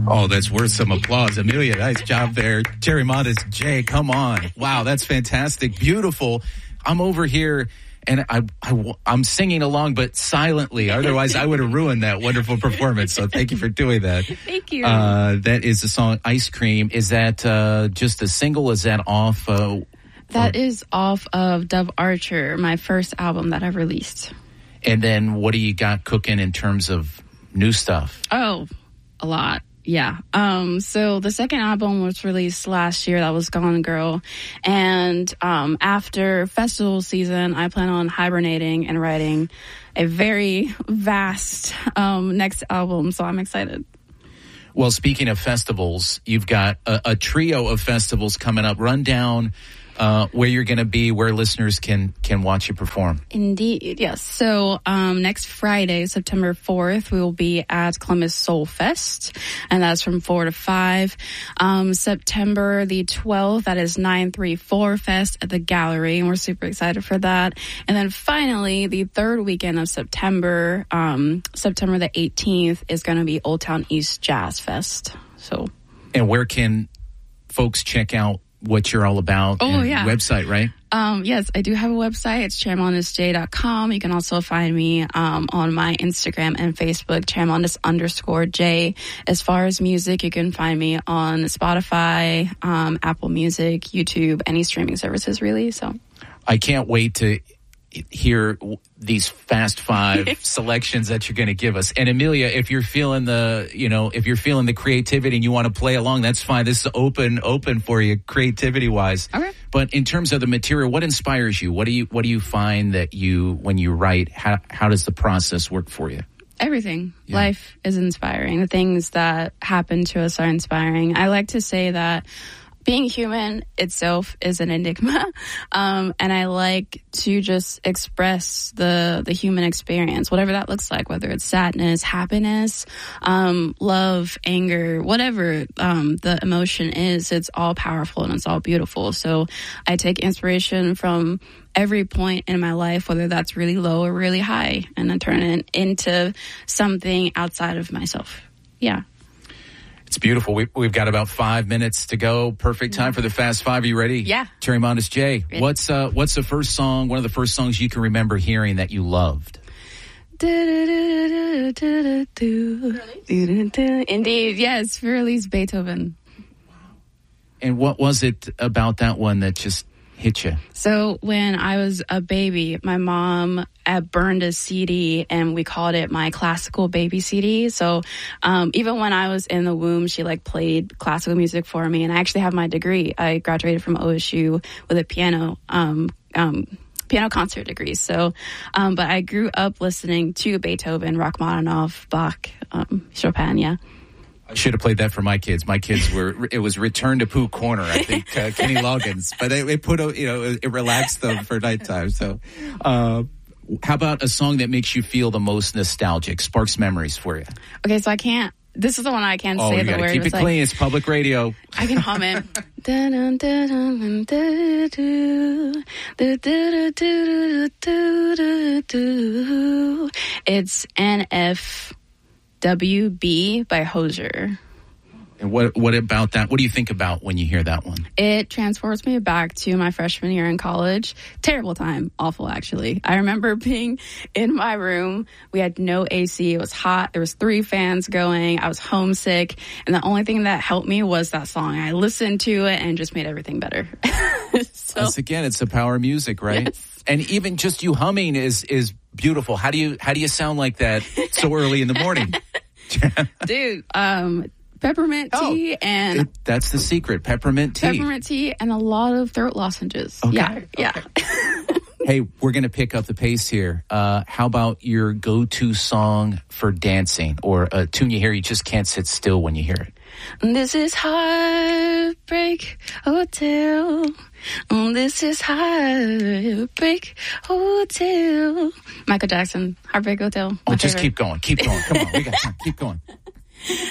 Oh, that's worth some applause. Amelia, nice job there. Jerry Mondes, Jay, come on. Wow, that's fantastic. Beautiful. I'm over here and I'm singing along, but silently. Otherwise, I would have ruined that wonderful performance. So thank you for doing that. Thank you. That is the song Ice Cream. Is that just a single? Is that off? That is off of Dove Archer, my first album that I've released. And then what do you got cooking in terms of new stuff? Oh, a lot. Yeah. So the second album was released last year. That was Gone Girl. And after festival season, I plan on hibernating and writing a very vast next album. So I'm excited. Well, speaking of festivals, you've got a trio of festivals coming up. Run down where you're going to be, where listeners can watch you perform. Indeed, yes. So next Friday, September 4th, we will be at Columbus Soul Fest, and that's from 4 to 5. September the 12th, that is 934 Fest at the Gallery, and we're super excited for that. And then finally, the third weekend of September, September the 18th, is going to be Old Town East Jazz Fest. And where can folks check out what you're all about? Oh, yeah. Website, right? Yes, I do have a website. It's chairmondesj.com. You can also find me on my Instagram and Facebook, chairmondes_J. As far as music, you can find me on Spotify, Apple Music, YouTube, any streaming services, really. So I can't wait to hear these Fast Five selections that you're going to give us. And Amelia, if you're feeling the creativity and you want to play along, that's fine. This is open for you, creativity wise. Okay. But in terms of the material, what inspires you? What do you find that when you write, how does the process work for you? Everything. Yeah. Life is inspiring. The things that happen to us are inspiring. I like to say that being human itself is an enigma, and I like to just express the human experience, whatever that looks like, whether it's sadness, happiness, love, anger, whatever the emotion is. It's all powerful and it's all beautiful. So I take inspiration from every point in my life, whether that's really low or really high, and I turn it into something outside of myself. Yeah. It's beautiful. We've got about 5 minutes to go. Perfect time for the Fast Five. Are you ready? Yeah. Jerry Mondes, Jay, what's the first song, one of the first songs you can remember hearing that you loved? Indeed, yes, Furley's Beethoven. And what was it about that one that just hit you? So when I was a baby, my mom burned a CD, and we called it my classical baby CD. So even when I was in the womb, she played classical music for me. And I actually have my degree. I graduated from OSU with a piano concert degree. So, but I grew up listening to Beethoven, Rachmaninoff, Bach, Chopin. Yeah. I should have played that for my kids. My kids it was Return to Pooh Corner, I think, Kenny Loggins. But it put, it relaxed them for nighttime. So, how about a song that makes you feel the most nostalgic, sparks memories for you? Okay, so this is the one I can't say the word. Keep it clean. It's public radio. I can hum it. It's NFWB by Hozier. And what about that? What do you think about when you hear that one? It transports me back to my freshman year in college. Terrible time. Awful, actually. I remember being in my room. We had no AC. It was hot. There was 3 fans going. I was homesick. And the only thing that helped me was that song. I listened to it and just made everything better. Once again, it's the power of music, right? Yes. And even just you humming is beautiful. How do you sound like that so early in the morning? Dude, peppermint tea and... That's the secret, peppermint tea. Peppermint tea and a lot of throat lozenges. Okay. Yeah. Hey, we're going to pick up the pace here. How about your go-to song for dancing, or a tune you hear you just can't sit still when you hear it? This is Heartbreak Hotel. This is Heartbreak Hotel. Michael Jackson, Heartbreak Hotel. Just keep going. Come on, we got time. Keep going.